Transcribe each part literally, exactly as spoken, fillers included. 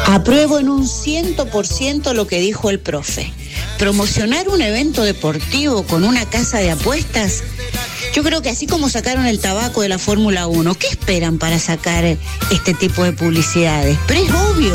Apruebo en un ciento por ciento lo que dijo el profe. Promocionar un evento deportivo con una casa de apuestas, yo creo que así como sacaron el tabaco de la Fórmula uno, ¿qué esperan para sacar este tipo de publicidades? Pero es obvio.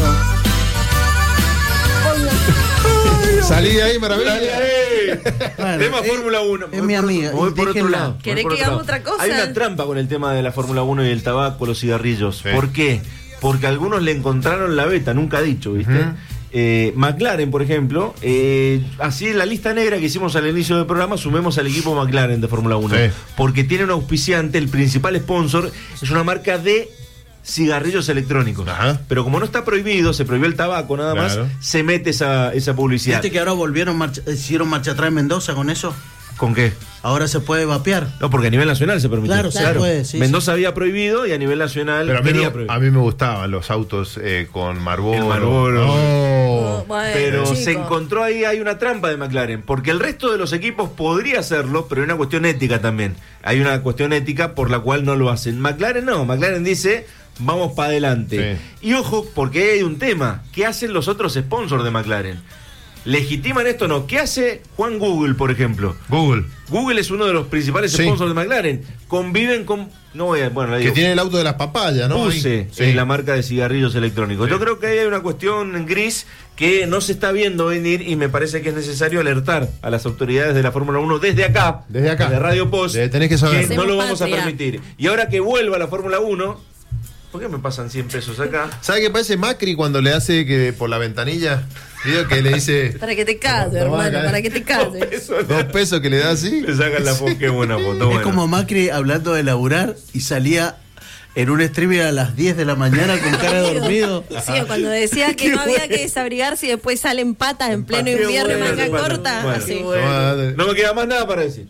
Salí de ahí, maravilla. Bueno, tema es, Fórmula uno. Es mi amiga. Voy por otro lado. ¿Querés voy por que otro hagamos lado. otra cosa? Hay una trampa con el tema de la Fórmula uno y el tabaco, los cigarrillos. Sí. ¿Por qué? Porque algunos le encontraron la beta, nunca dicho, ¿viste? Uh-huh. Eh, McLaren, por ejemplo, eh, así en la lista negra que hicimos al inicio del programa, sumemos al equipo McLaren de Fórmula uno. Sí. Porque tiene un auspiciante, el principal sponsor, es una marca de cigarrillos electrónicos. Ajá. Pero como no está prohibido, se prohibió el tabaco nada más, claro, se mete esa, esa publicidad. ¿Viste que ahora volvieron, marcha, hicieron marcha atrás en Mendoza con eso? ¿Con qué? Ahora se puede vapear. No, porque a nivel nacional se permitió. Claro, claro. Se puede, sí, Mendoza sí. había prohibido y a nivel nacional pero a mí, tenía me, prohibido. A mí me gustaban los autos eh, con Marlboro. El Marlboro. Oh. Oh, bueno, pero chico. se encontró ahí, hay una trampa de McLaren, porque el resto de los equipos podría hacerlo, pero hay una cuestión ética también. Hay una cuestión ética por la cual no lo hacen. McLaren no, McLaren dice, vamos para adelante. Sí. Y ojo, porque hay un tema. ¿Qué hacen los otros sponsors de McLaren? ¿Legitiman esto o no? ¿Qué hace Juan Google, por ejemplo? Google. Google es uno de los principales sí. sponsors de McLaren. Conviven con... No voy a, bueno, la digo, que tiene el auto de las papayas, ¿no? Puse sí. en la marca de cigarrillos electrónicos. Sí. Yo creo que ahí hay una cuestión gris que no se está viendo venir y me parece que es necesario alertar a las autoridades de la Fórmula uno desde acá, desde acá, desde Radio Post, tenés que saber. que no lo vamos a permitir. Y ahora que vuelva la Fórmula uno, ¿por qué me pasan cien pesos acá? ¿Sabe qué parece Macri cuando le hace que por la ventanilla? Digo que le dice... Para que te case, hermano, para que te case. Dos pesos, Dos pesos que le da así. Le sacan la foto, qué buena foto. Es bueno. como Macri hablando de laburar y salía en un streaming a las diez de la mañana con cara de dormido. Sí, cuando decía que no había que desabrigarse y después salen patas en pleno invierno, bueno, manga bueno, corta. bueno, así. Bueno. No me queda más nada para decir.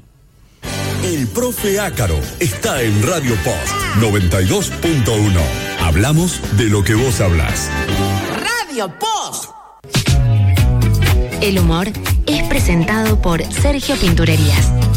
El profe Ácaro está en Radio Post noventa y dos punto uno. Hablamos de lo que vos hablás. Radio Post. El humor es presentado por Sergio Pinturerías.